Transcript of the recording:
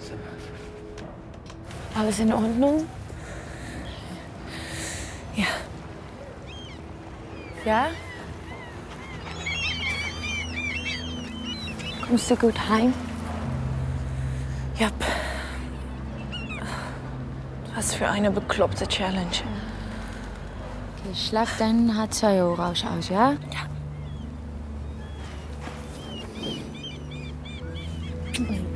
Alles in Ordnung? Ja. Ja? Kommst du gut heim? Ja. Was für eine bekloppte Challenge. Okay, schlaf dann H2O raus aus, ja? Ja.